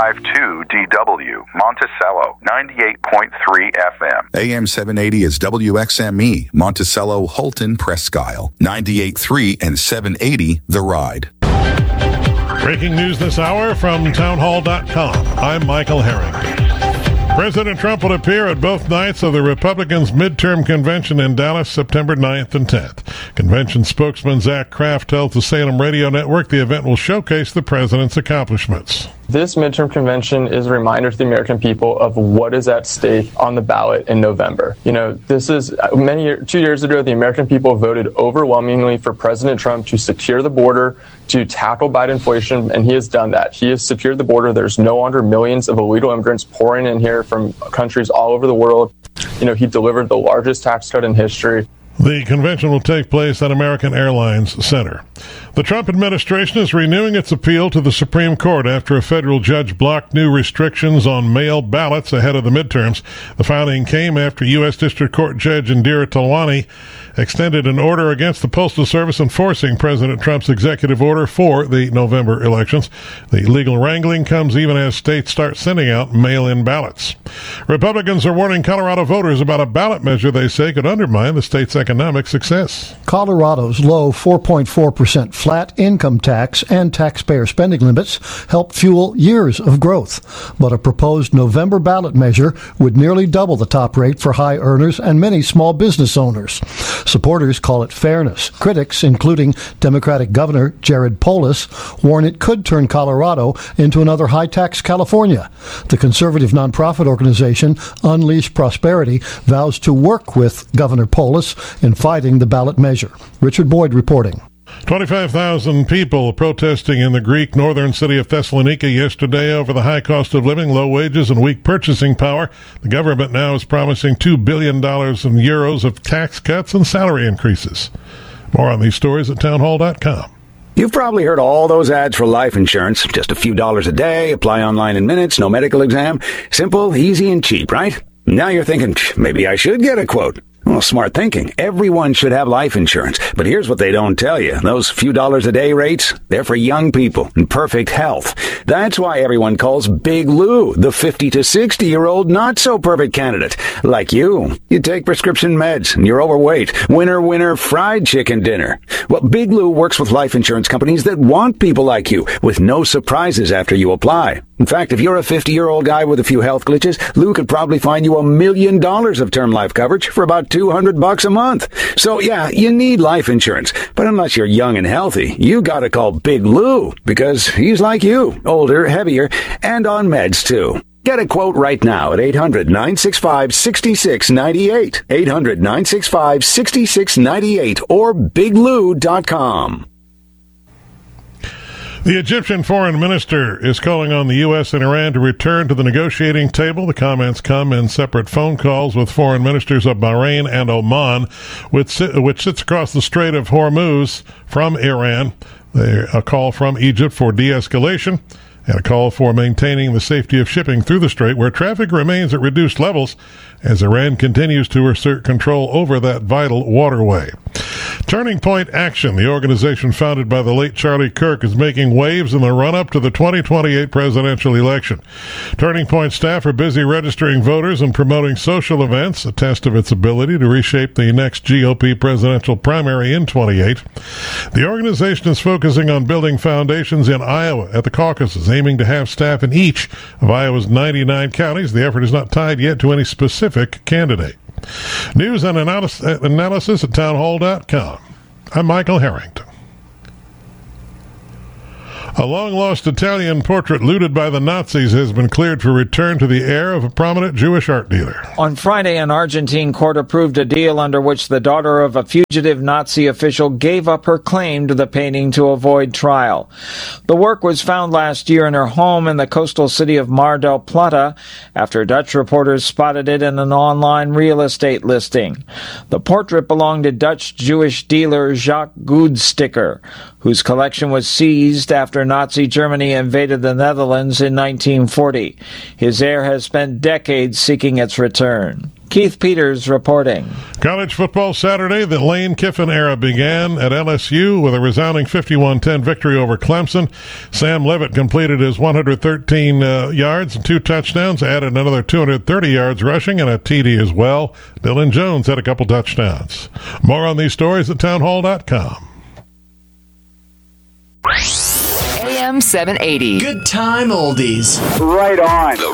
KFI52DW, Monticello, 98.3 FM. AM 780 is WXME, Monticello, Holton, Presque Isle, 98.3 and 780 The Ride. Breaking news this hour from townhall.com. I'm Michael Herring. President Trump will appear at both nights of the Republicans' midterm convention in Dallas, September 9th and 10th. Convention spokesman Zach Kraft tells the Salem Radio Network the event will showcase the president's accomplishments. This midterm convention is a reminder to the American people of what is at stake on the ballot in November. You know, this is 2 years ago, the American people voted overwhelmingly for President Trump to secure the border, to tackle Biden inflation, and he has done that. He has secured the border. There's no longer millions of illegal immigrants pouring in here from countries all over the world. You know, he delivered the largest tax cut in history. The convention will take place at American Airlines Center. The Trump administration is renewing its appeal to the Supreme Court after a federal judge blocked new restrictions on mail ballots ahead of the midterms. The filing came after U.S. District Court Judge Indira Talwani extended an order against the Postal Service enforcing President Trump's executive order for the November elections. The legal wrangling comes even as states start sending out mail-in ballots. Republicans are warning Colorado voters about a ballot measure they say could undermine the state's economic success. Colorado's low 4.4% flat income tax and taxpayer spending limits help fuel years of growth. But a proposed November ballot measure would nearly double the top rate for high earners and many small business owners. Supporters call it fairness. Critics, including Democratic Governor Jared Polis, warn it could turn Colorado into another high-tax California. The conservative nonprofit organization Unleash Prosperity vows to work with Governor Polis in fighting the ballot measure. Richard Boyd reporting. 25,000 people protesting in the Greek northern city of Thessalonica yesterday over the high cost of living, low wages, and weak purchasing power. The government now is promising $2 billion in euros of tax cuts and salary increases. More on these stories at townhall.com. You've probably heard all those ads for life insurance. Just a few dollars a day, apply online in minutes, no medical exam. Simple, easy, and cheap, right? Now you're thinking, maybe I should get a quote. Well, smart thinking. Everyone should have life insurance. But here's what they don't tell you. Those few dollars a day rates, they're for young people in perfect health. That's why everyone calls Big Lou the 50 to 60-year-old not-so-perfect candidate. Like you. You take prescription meds and you're overweight. Winner, fried chicken dinner. Well, Big Lou works with life insurance companies that want people like you with no surprises after you apply. In fact, if you're a 50-year-old guy with a few health glitches, Lou could probably find you $1 million of term life coverage for about $200 a month. So yeah, you need life insurance. But unless you're young and healthy, you gotta call Big Lou because he's like you, older, heavier, and on meds too. Get a quote right now at 800-965-6698. 800-965-6698 or biglou.com. The Egyptian foreign minister is calling on the U.S. and Iran to return to the negotiating table. The comments come in separate phone calls with foreign ministers of Bahrain and Oman, which sits across the Strait of Hormuz from Iran. A call from Egypt for de-escalation and a call for maintaining the safety of shipping through the strait, where traffic remains at reduced levels as Iran continues to assert control over that vital waterway. Turning Point Action, the organization founded by the late Charlie Kirk, is making waves in the run-up to the 2028 presidential election. Turning Point staff are busy registering voters and promoting social events, a test of its ability to reshape the next GOP presidential primary in 28. The organization is focusing on building foundations in Iowa at the caucuses, aiming to have staff in each of Iowa's 99 counties. The effort is not tied yet to any specific candidate. News and analysis at townhall.com. I'm Michael Harrington. A long-lost Italian portrait looted by the Nazis has been cleared for return to the heir of a prominent Jewish art dealer. On Friday, an Argentine court approved a deal under which the daughter of a fugitive Nazi official gave up her claim to the painting to avoid trial. The work was found last year in her home in the coastal city of Mar del Plata after Dutch reporters spotted it in an online real estate listing. The portrait belonged to Dutch Jewish dealer Jacques Goudsticker, whose collection was seized after Nazi Germany invaded the Netherlands in 1940. His heir has spent decades seeking its return. Keith Peters reporting. College football Saturday, the Lane Kiffin era began at LSU with a resounding 51-10 victory over Clemson. Sam Levitt completed his 113 yards and 2 touchdowns, added another 230 yards rushing and a TD as well. Dylan Jones had a couple touchdowns. More on these stories at townhall.com. AM 780. Good time oldies. Right on. The